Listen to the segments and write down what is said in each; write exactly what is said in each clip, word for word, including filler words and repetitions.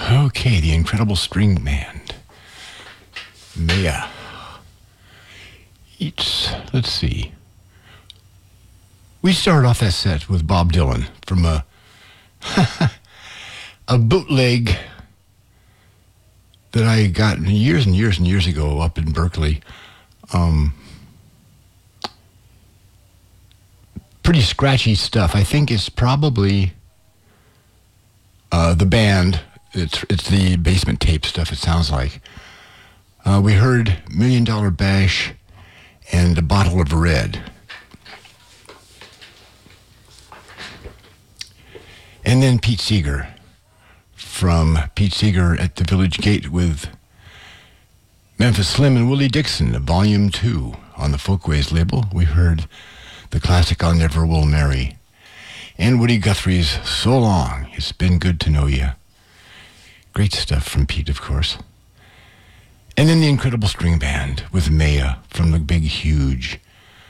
Okay, the Incredible String Band. Maya. Each, let's see. We started off that set with Bob Dylan from a a bootleg that I got years and years and years ago up in Berkeley. Um, pretty scratchy stuff. I think it's probably uh, the band. It's it's the basement tape stuff, it sounds like. Uh, we heard Million Dollar Bash and A Bottle of Red. And then Pete Seeger, from Pete Seeger at the Village Gate with Memphis Slim and Willie Dixon, Volume two on the Folkways label. We heard the classic I'll Never Will Marry. And Woody Guthrie's So Long, It's Been Good to Know Ya. Great stuff from Pete, of course. And then the Incredible String Band with Maya from the Big Huge.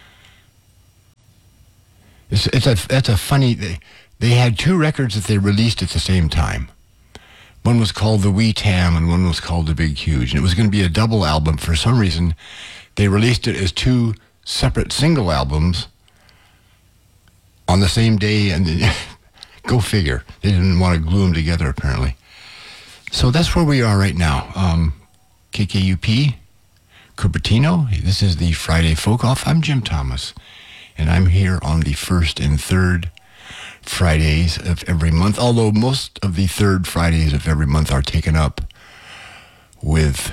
It's, it's a, that's a funny... They, they had two records that they released at the same time. One was called The Wee Tam and one was called The Big Huge. And it was going to be a double album. For some reason, they released it as two separate single albums on the same day. And then, go figure. They didn't want to glue them together, apparently. So that's where we are right now. Um, K K U P, Cupertino. This is the Friday Folk Off. I'm Jim Thomas, and I'm here on the first and third Fridays of every month, although most of the third Fridays of every month are taken up with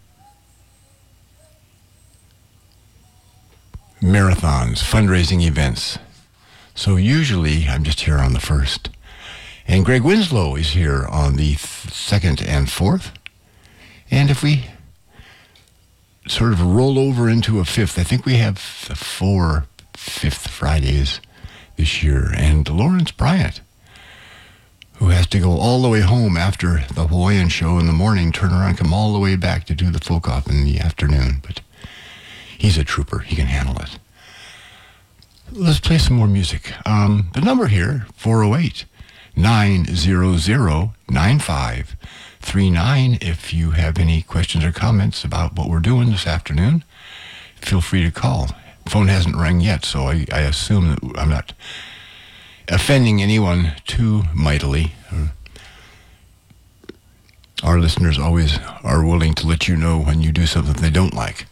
marathons, fundraising events. So usually I'm just here on the first. And Greg Winslow is here on the th- second and fourth. And if we sort of roll over into a fifth, I think we have four fifth Fridays this year. And Lawrence Bryant, who has to go all the way home after the Hawaiian show in the morning, turn around, come all the way back to do the folk off in the afternoon. But he's a trooper. He can handle it. Let's play some more music. Um, the number here, four oh eight, nine hundred, ninety-five thirty-nine. If you have any questions or comments about what we're doing this afternoon, feel free to call. Phone hasn't rang yet, so I, I assume that I'm not offending anyone too mightily. Our listeners always are willing to let you know when you do something they don't like.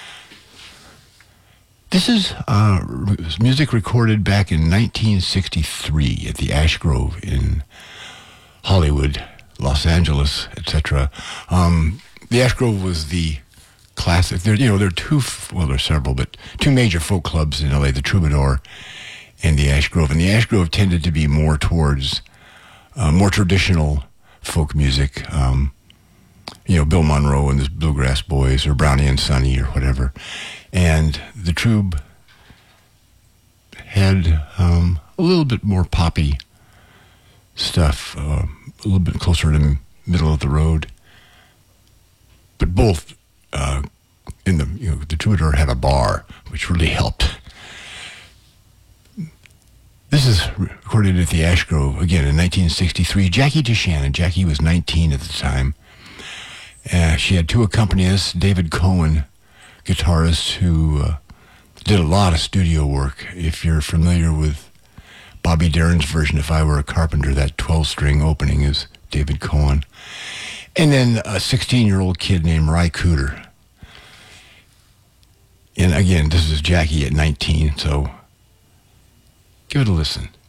This is uh, music recorded back in nineteen sixty-three at the Ash Grove in Hollywood, Los Angeles, et cetera. Um, the Ash Grove was the classic. There, you know, there are two, well, there are several, but two major folk clubs in L A, the Troubadour and the Ash Grove. And the Ash Grove tended to be more towards uh, more traditional folk music. Um, you know, Bill Monroe and the Bluegrass Boys, or Brownie and Sonny, or whatever. And the Troub had um, a little bit more poppy stuff, uh, a little bit closer to the middle of the road. But both, uh, in the, you know, the Troubadour had a bar, which really helped. This is recorded at the Ash Grove, again, in nineteen sixty-three. Jackie DeShannon. Jackie was nineteen at the time. Uh, she had two accompanists, David Cohen, guitarist, who uh, did a lot of studio work. If you're familiar with Bobby Darin's version, If I Were a Carpenter, that twelve-string opening is David Cohen. And then a sixteen-year-old kid named Ry Cooder. And again, this is Jackie at nineteen, so give it a listen.